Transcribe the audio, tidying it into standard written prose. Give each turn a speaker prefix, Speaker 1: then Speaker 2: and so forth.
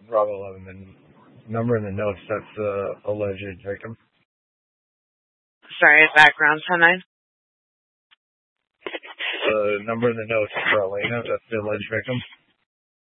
Speaker 1: Bravo 11. The number in the notes, that's the alleged victim.
Speaker 2: Sorry, background 10-9.
Speaker 1: The number in the notes for Elena, that's the alleged victim.